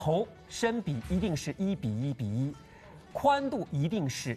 头深比一定是1:1:1，宽度一定是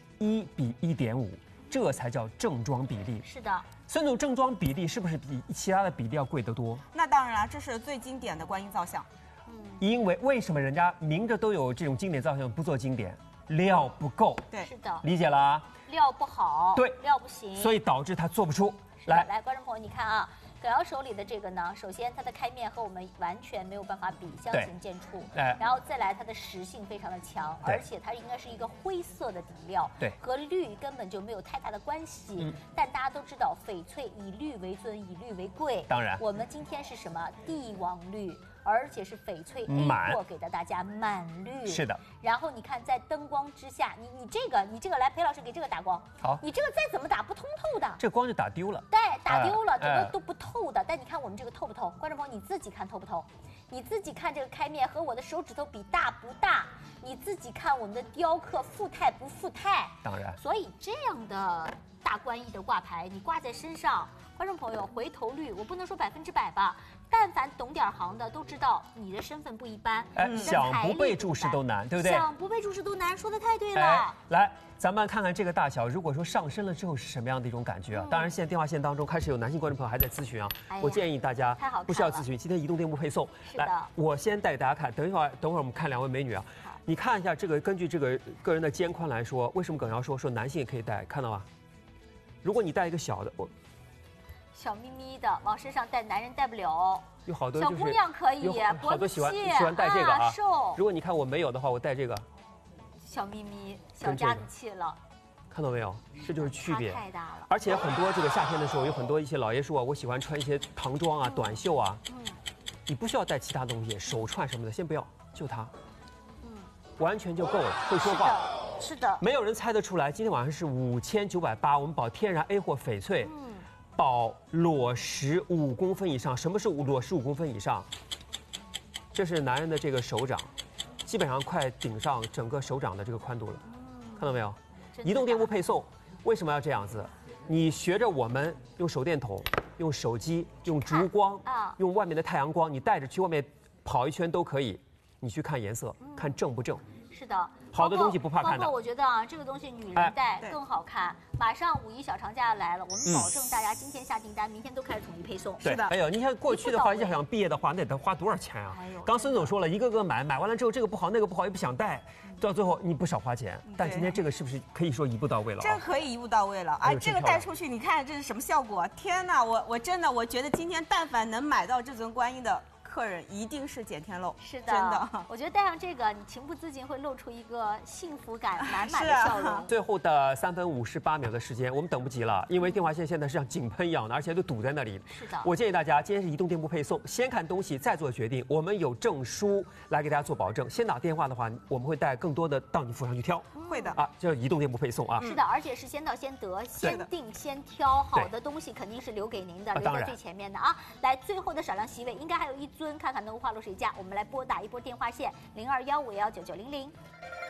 1:1.5，这才叫正装比例。 是的， 孙总，正装比例是不是比其他的比例要贵得多？ 那当然了，这是最经典的观音造像。 因为什么人家明着都有这种经典造像不做经典？料不够。 对， 是的， 理解了啊？ 料不好， 对， 料不行， 所以导致它做不出。 来，观众朋友，你看啊。葛瑶手里的这个呢，首先它的开面和我们完全没有办法比，相形见绌。然后再来它的实性非常的强，而且它应该是一个灰色的底料， 对， 和绿根本就没有太大的关系。但大家都知道，翡翠以绿为尊，以绿为贵。 当然， 我们今天是什么帝王绿，而且是翡翠 A 货给到大家满绿。 是的。 然后你看在灯光之下，你这个来，裴老师给这个打光。 好， 你这个再怎么打不通透的， 这光就打丢了。 对，打丢了，整个都不透的。但你看我们这个透不透？观众朋友，你自己看透不透？你自己看这个开面和我的手指头比大不大？你自己看我们的雕刻富态不富态？ 当然。 所以这样的大观音的挂牌，你挂在身上，观众朋友回头率我不能说100%吧，但凡懂点行的都知道你的身份不一般。 想不被注视都难，对不对？ 想不被注视都难，说的太对了。 来，咱们看看这个大小，如果说上身了之后是什么样的一种感觉啊？当然，现在电话线当中开始有男性观众朋友还在咨询啊。我建议大家不需要咨询，今天移动店铺配送。来，我先带大家看，等会儿我们看两位美女啊。你看一下这个，根据这个个人的肩宽来说，为什么耿瑶说男性也可以戴？看到吗？如果你戴一个小的， 小咪咪的往身上戴，男人戴不了。 有好多小姑娘可以， 好多喜欢戴这个啊。 瘦。 如果你看我没有的话，我戴这个。 小咪咪，小家子气了。 看到没有？这就是区别。 太大了。 而且很多这个夏天的时候，有很多一些老爷说啊，我喜欢穿一些唐装啊、短袖啊。你不需要带其他东西，手串什么的，先不要，就它。完全就够了，会说话。 是的， 没有人猜得出来。今天晚上是5980，我们保天然 A 货翡翠，保裸实5公分以上。什么是裸实5公分以上？这是男人的这个手掌，基本上快顶上整个手掌的这个宽度了，看到没有？移动店铺配送，为什么要这样子？你学着我们用手电筒、用手机、用烛光、用外面的太阳光，你带着去外面跑一圈都可以。你去看颜色，看正不正。 是的， 好的东西不怕看的。 包括我觉得啊，这个东西女人戴更好看。马上5一小长假来了，我们保证大家今天下订单，明天都开始统一配送。 是的。哎呦，你像过去的话，要想毕业的话，那得花多少钱啊？刚孙总说了，一个个买完了之后，这个不好，那个不好，又不想戴，到最后你不少花钱。但今天这个是不是可以说一步到位了？ 真可以一步到位了啊！这个带出去，你看这是什么效果？天哪，我真的我觉得今天但凡能买到这尊观音的客人一定是捡天漏， 是的， 真的。 我觉得戴上这个，你情不自禁会露出一个幸福感满满的笑容。 最后的3分58秒的时间，我们等不及了，因为电话线现在是像井喷一样的，而且都堵在那里。 是的， 我建议大家今天是移动店铺配送，先看东西再做决定。我们有证书来给大家做保证。先打电话的话，我们会带更多的到你府上去挑。 会的啊，这是移动店铺配送啊。 是的，而且是先到先得，先定先挑，好的东西肯定是留给您的，留在最前面的啊。来，最后的少量席位应该还有1尊，看看能够花落谁家。我们来拨打一波电话线，0215119900。